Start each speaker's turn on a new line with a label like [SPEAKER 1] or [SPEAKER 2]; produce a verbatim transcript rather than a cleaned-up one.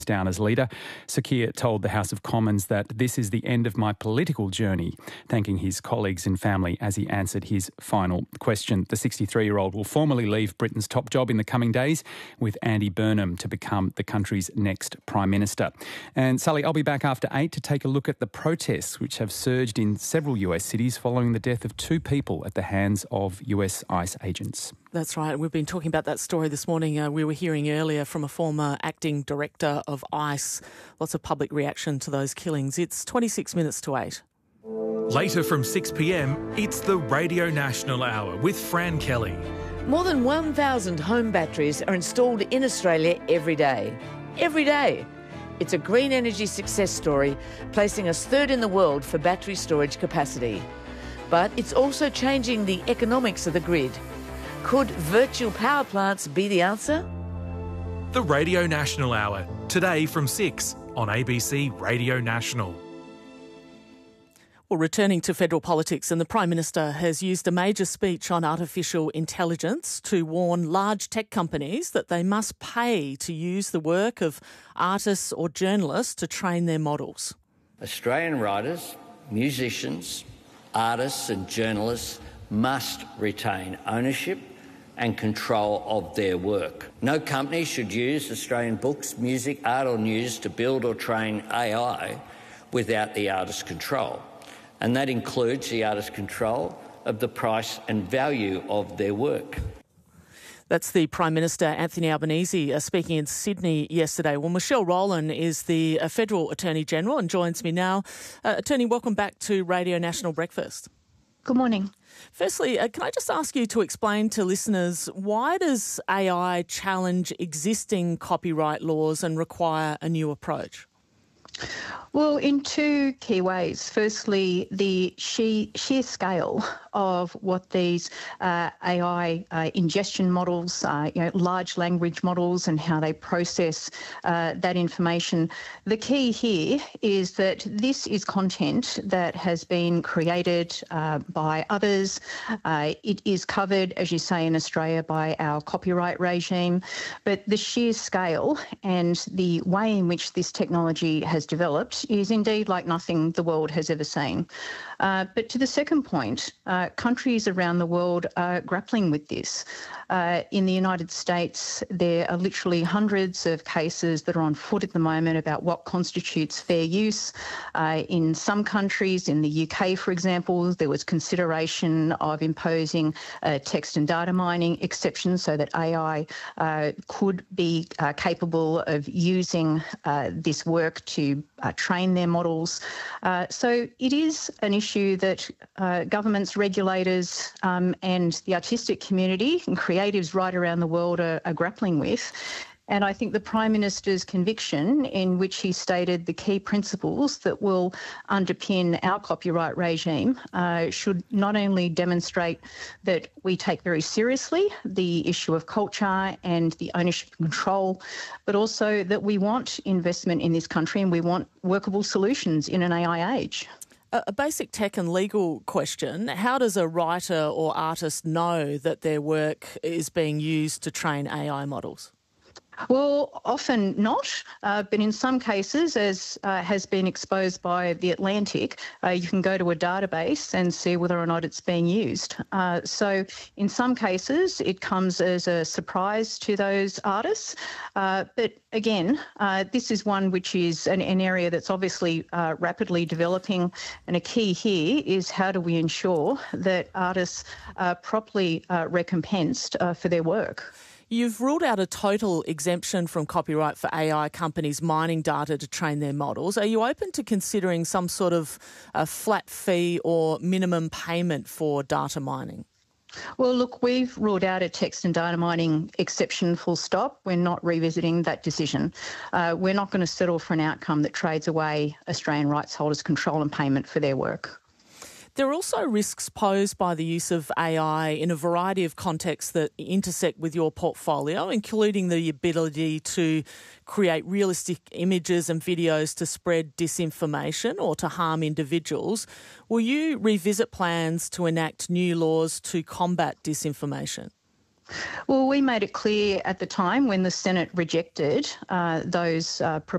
[SPEAKER 1] down as leader. Sir Keir told the House of Commons that this is the end of my political journey, thanking his colleagues and family as he answered his final question. The sixty-three-year-old will formally leave Britain's top job in the coming days, with Andy Burnham to become the country's next Prime Minister. And Sally, I'll be back after eight to take a look at the protests which have surged in several U S cities following the death of two people at the hands of U S ICE agents.
[SPEAKER 2] That's right. We've been talking about that story this morning. Uh, we were hearing earlier from a former acting director of ICE. Lots of public reaction to those killings. It's twenty-six minutes to eight.
[SPEAKER 3] Later from six p m, it's the Radio National Hour with Fran Kelly.
[SPEAKER 4] More than one thousand home batteries are installed in Australia every day. Every day. It's a green energy success story, placing us third in the world for battery storage capacity. But it's also changing the economics of the grid. Could virtual power plants be the answer?
[SPEAKER 3] The Radio National Hour, today from six on A B C Radio National.
[SPEAKER 2] Well, returning to federal politics, and the Prime Minister has used a major speech on artificial intelligence to warn large tech companies that they must pay to use the work of artists or journalists to train their models.
[SPEAKER 5] Australian writers, musicians, artists and journalists must retain ownership and control of their work. No company should use Australian books, music, art or news to build or train A I without the artist's control. And that includes the artist's control of the price and value of their work.
[SPEAKER 2] That's the Prime Minister, Anthony Albanese, uh, speaking in Sydney yesterday. Well, Michelle Rowland is the uh, Federal Attorney General and joins me now. Uh, Attorney, welcome back to Radio National Breakfast.
[SPEAKER 6] Good morning.
[SPEAKER 2] Firstly, uh, can I just ask you to explain to listeners, why does A I challenge existing copyright laws and require a new approach?
[SPEAKER 6] Well, in two key ways. Firstly, the sheer, sheer scale of what these uh, A I uh, ingestion models, uh, you know, large language models, and how they process uh, that information. The key here is that this is content that has been created uh, by others. Uh, it is covered, as you say, in Australia by our copyright regime, but the sheer scale and the way in which this technology has developed is indeed like nothing the world has ever seen. Uh, but to the second point, uh, countries around the world are grappling with this. Uh, in the United States, there are literally hundreds of cases that are on foot at the moment about what constitutes fair use. Uh, in some countries, in the U K, for example, there was consideration of imposing uh, text and data mining exceptions so that A I uh, could be uh, capable of using uh, this work to uh, train their models. Uh, so it is an issue that uh, governments, regulators um, and the artistic community and creatives right around the world are, are grappling with. And I think the Prime Minister's conviction, in which he stated the key principles that will underpin our copyright regime, uh, should not only demonstrate that we take very seriously the issue of culture and the ownership and control, but also that we want investment in this country and we want workable solutions in an A I age.
[SPEAKER 2] A basic tech and legal question: how does a writer or artist know that their work is being used to train A I models?
[SPEAKER 6] Well, often not, uh, but in some cases, as uh, has been exposed by The Atlantic, uh, you can go to a database and see whether or not it's being used. Uh, so in some cases, it comes as a surprise to those artists. Uh, but again, uh, this is one which is an, an area that's obviously uh, rapidly developing, and a key here is how do we ensure that artists are properly uh, recompensed uh, for their work.
[SPEAKER 2] You've ruled out a total exemption from copyright for A I companies mining data to train their models. Are you open to considering some sort of a flat fee or minimum payment for data mining?
[SPEAKER 6] Well, look, we've ruled out a text and data mining exception, full stop. We're not revisiting that decision. Uh, we're not going to settle for an outcome that trades away Australian rights holders' control and payment for their work.
[SPEAKER 2] There are also risks posed by the use of A I in a variety of contexts that intersect with your portfolio, including the ability to create realistic images and videos to spread disinformation or to harm individuals. Will you revisit plans to enact new laws to combat disinformation?
[SPEAKER 6] Well, we made it clear at the time when the Senate rejected uh, those uh,